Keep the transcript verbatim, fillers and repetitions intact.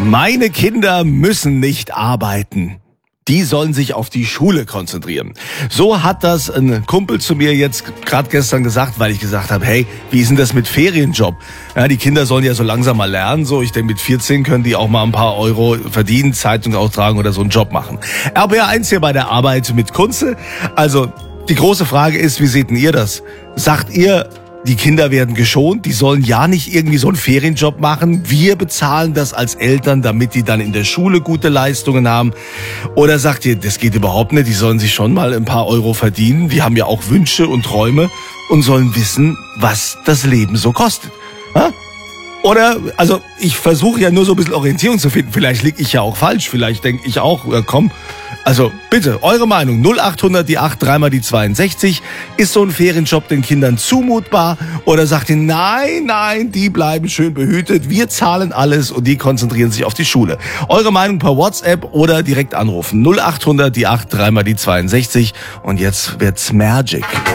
Meine Kinder müssen nicht arbeiten. Die sollen sich auf die Schule konzentrieren. So hat das ein Kumpel zu mir jetzt gerade gestern gesagt, weil ich gesagt habe, hey, wie ist denn das mit Ferienjob? Ja, die Kinder sollen ja so langsam mal lernen. So, ich denke, mit vierzehn können die auch mal ein paar Euro verdienen, Zeitung austragen oder so einen Job machen. R B R eins hier bei der Arbeit mit Kunze. Also, die große Frage ist, wie seht denn ihr das? Sagt ihr, die Kinder werden geschont, die sollen ja nicht irgendwie so einen Ferienjob machen. Wir bezahlen das als Eltern, damit die dann in der Schule gute Leistungen haben. Oder sagt ihr, das geht überhaupt nicht, die sollen sich schon mal ein paar Euro verdienen. Die haben ja auch Wünsche und Träume und sollen wissen, was das Leben so kostet. Ha? Oder, also ich versuche ja nur so ein bisschen Orientierung zu finden. Vielleicht liege ich ja auch falsch, vielleicht denke ich auch, ja, komm. Also bitte, eure Meinung, null acht hundert, die acht, dreimal die zweiundsechzig. Ist so ein Ferienjob den Kindern zumutbar? Oder sagt ihr, nein, nein, die bleiben schön behütet, wir zahlen alles und die konzentrieren sich auf die Schule? Eure Meinung per WhatsApp oder direkt anrufen. null acht hundert, die acht, dreimal die zweiundsechzig. Und jetzt wird's Magic.